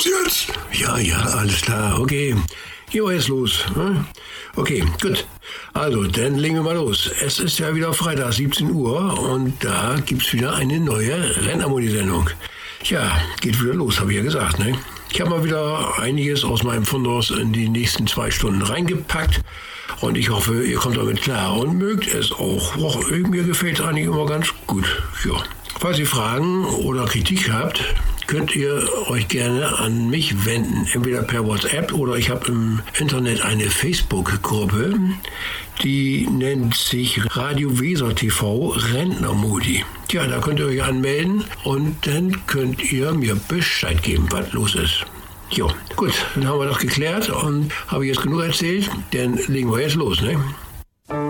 jetzt? Ja, alles klar, okay. Gehen wir jetzt los. Ne? Okay, gut. Also, dann legen wir mal los. Es ist ja wieder Freitag, 17 Uhr und da gibt's wieder eine neue Rennermodi-Sendung. Tja, geht wieder los, habe ich ja gesagt, ne? Ich habe mal wieder einiges aus meinem Fundus in die nächsten 2 Stunden reingepackt und ich hoffe, ihr kommt damit klar und mögt es auch. Mir gefällt es eigentlich immer ganz gut. Ja. Falls ihr Fragen oder Kritik habt, könnt ihr euch gerne an mich wenden, entweder per WhatsApp oder ich habe im Internet eine Facebook-Gruppe, die nennt sich Radio Weser TV Rentnermodi. Tja, da könnt ihr euch anmelden und dann könnt ihr mir Bescheid geben, was los ist. Jo, gut, dann haben wir das geklärt und habe ich jetzt genug erzählt, dann legen wir jetzt los, ne?